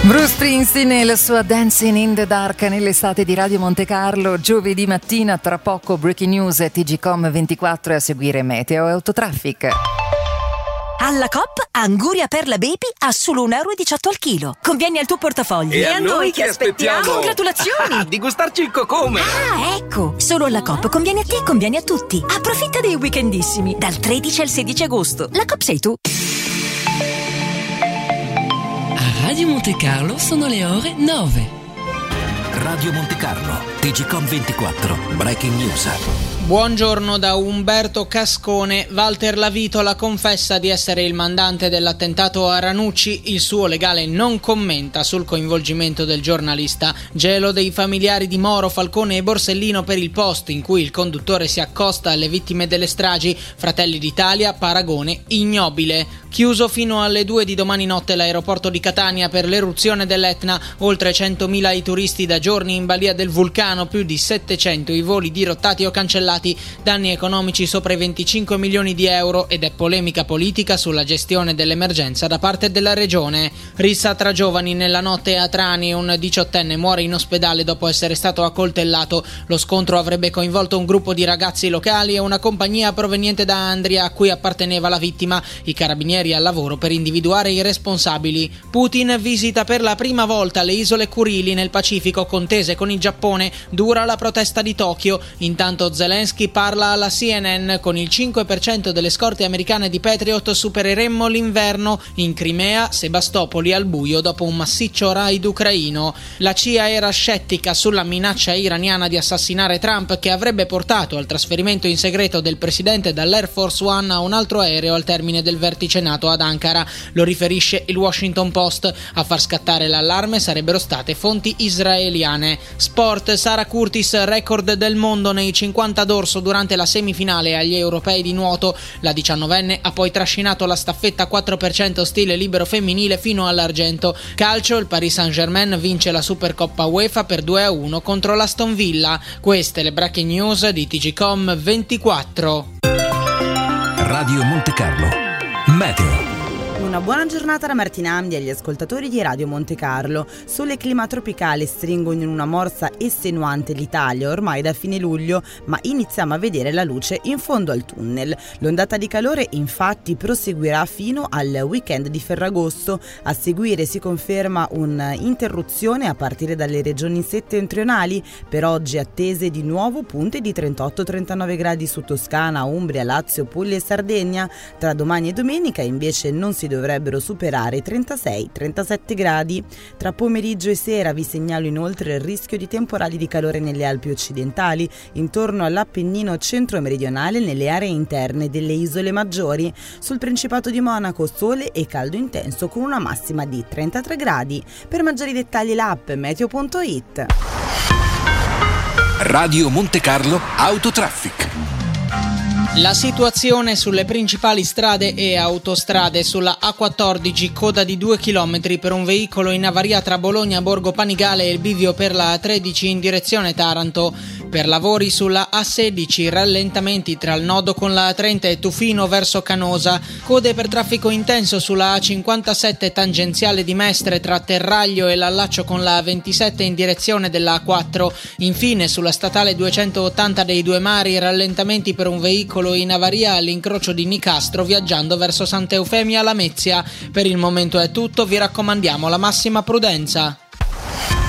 Bruce Springsteen e la sua Dancing in the Dark nell'estate di Radio Monte Carlo. Giovedì mattina, tra poco Breaking News e TGcom 24 e a seguire Meteo e Autotraffic. Alla Coop, Anguria Perla Baby a solo €1,18 al chilo. Conviene al tuo portafoglio. E a noi che aspettiamo? Congratulazioni! Di gustarci il cocome! Ah, ecco! Solo alla Coop conviene a te e conviene a tutti. Approfitta dei weekendissimi, dal 13 al 16 agosto. La Coop sei tu. A Radio Monte Carlo sono le ore 9. Radio Monte Carlo, TGcom 24, Breaking News. Buongiorno da Umberto Cascone. Walter Lavitola confessa di essere il mandante dell'attentato a Ranucci. Il suo legale non commenta sul coinvolgimento del giornalista. Gelo dei familiari di Moro, Falcone e Borsellino per il post in cui il conduttore si accosta alle vittime delle stragi. Fratelli d'Italia, paragone ignobile. Chiuso fino alle 2 di domani notte l'aeroporto di Catania per l'eruzione dell'Etna. Oltre 100.000 i turisti da giorni in balia del vulcano, più di 700 i voli dirottati o cancellati. Danni economici sopra i 25 milioni di euro ed è polemica politica sulla gestione dell'emergenza da parte della regione. Rissa tra giovani nella notte a Trani, un 18enne muore in ospedale dopo essere stato accoltellato. Lo scontro avrebbe coinvolto un gruppo di ragazzi locali e una compagnia proveniente da Andria a cui apparteneva la vittima. I carabinieri al lavoro per individuare i responsabili. Putin visita per la prima volta le isole Kurili nel Pacifico, contese con il Giappone, dura la protesta di Tokyo. Intanto Zelensky parla alla CNN: con il 5% delle scorte americane di Patriot supereremmo l'inverno. In Crimea, Sebastopoli al buio dopo un massiccio raid ucraino. La CIA era scettica sulla minaccia iraniana di assassinare Trump, che avrebbe portato al trasferimento in segreto del presidente dall'Air Force One a un altro aereo al termine del vertice NATO ad Ankara. Lo riferisce il Washington Post. A far scattare l'allarme sarebbero state fonti israeliane. Sport: Sara Curtis, record del mondo nei 50 d'orso durante la semifinale agli europei di nuoto. La 19enne ha poi trascinato la staffetta 4% stile libero femminile fino all'argento. Calcio: il Paris Saint-Germain vince la Supercoppa UEFA per 2-1 contro l'Aston Villa. Queste le breaking news di TGcom 24. Radio Monte Carlo, Meteo. Una buona giornata da Martina Amdi agli ascoltatori di Radio Monte Carlo. Sole e clima tropicale stringono in una morsa estenuante l'Italia ormai da fine luglio, ma iniziamo a vedere la luce in fondo al tunnel. L'ondata di calore infatti proseguirà fino al weekend di Ferragosto. A seguire si conferma un'interruzione a partire dalle regioni settentrionali. Per oggi attese di nuovo punte di 38-39 gradi su Toscana, Umbria, Lazio, Puglia e Sardegna. Tra domani e domenica invece non si dovrebbero superare i 36-37 gradi. Tra pomeriggio e sera vi segnalo inoltre il rischio di temporali di calore nelle Alpi occidentali, intorno all'Appennino centro-meridionale, nelle aree interne delle isole maggiori. Sul Principato di Monaco sole e caldo intenso con una massima di 33 gradi. Per maggiori dettagli l'app meteo.it. Radio Monte Carlo Autotraffic. La situazione sulle principali strade e autostrade: sulla A14 coda di 2 km per un veicolo in avaria tra Bologna, Borgo Panigale e il bivio per la A13 in direzione Taranto. Per lavori sulla A16 rallentamenti tra il nodo con la A30 e Tufino verso Canosa. Code per traffico intenso sulla A57 tangenziale di Mestre tra Terraglio e l'allaccio con la A27 in direzione della A4. Infine sulla statale 280 dei Due Mari rallentamenti per un veicolo in avaria all'incrocio di Nicastro viaggiando verso Sant'Eufemia Lamezia. Per il momento è tutto, vi raccomandiamo la massima prudenza.